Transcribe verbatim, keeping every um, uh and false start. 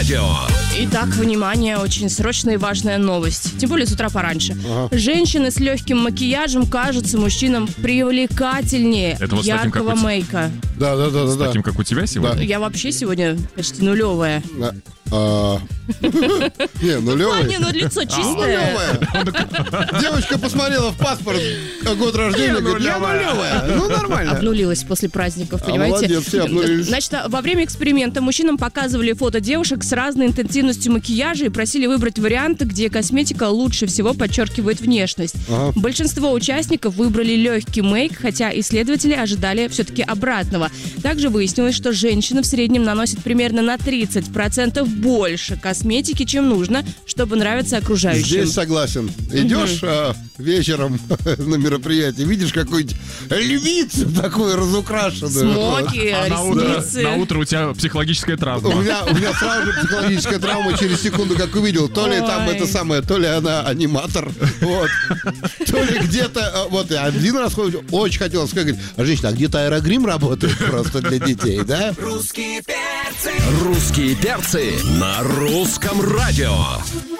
радио. Итак, внимание, очень срочная и важная новость. Тем более с утра пораньше. Ага. Женщины с легким макияжем кажутся мужчинам привлекательнее Это вот с таким, как яркого у тебя. мейка. Да, да, да, да. С да. таким, как у тебя сегодня? Я вообще сегодня почти нулевая. А, а, Не, нулевая. Не, ну лицо чистое. Нулевая. Девочка посмотрела в паспорт год рождения, говорит, я нулевая. Ну, нормально. Обнулилась после праздников, А, понимаете? молодец, все обнулились. Значит, во время эксперимента мужчинам показывали фото девушек с разной интенсивностью макияжа и просили выбрать варианты, где косметика лучше всего подчеркивает внешность. Ага. Большинство участников выбрали легкий мейк, хотя исследователи ожидали все-таки обратного. Также выяснилось, что женщины в среднем наносят примерно на тридцать процентов больше косметики, чем нужно, чтобы нравиться окружающим. Здесь согласен. Идешь а, вечером на мероприятие, видишь какую-нибудь львицу такую разукрашенную. Смоки, А на утро, ресницы. на утро у тебя психологическая У травма. меня, у меня сразу же психологическая травма через секунду, как увидел. То ли там Ой. это самое, то ли она аниматор, вот. То ли где-то, а, вот, я один раз очень хотел сказать, а женщина, а где-то аэрогрим работает просто для детей, да? Русские перцы. Русские перцы на русском радио.